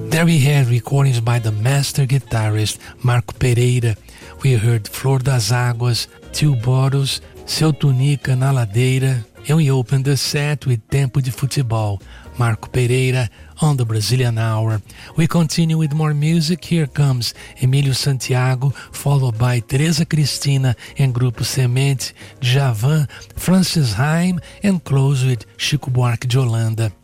There we had recordings by the master guitarist Marco Pereira. We heard Flor das Águas, Two Bottles, Seu Tunica na Ladeira, and we opened the set with Tempo de Futebol, Marco Pereira on the Brazilian Hour. We continue with more music. Here comes Emílio Santiago, followed by Teresa Cristina and Grupo Semente, Djavan, Francis Haim, and close with Chico Buarque de Holanda.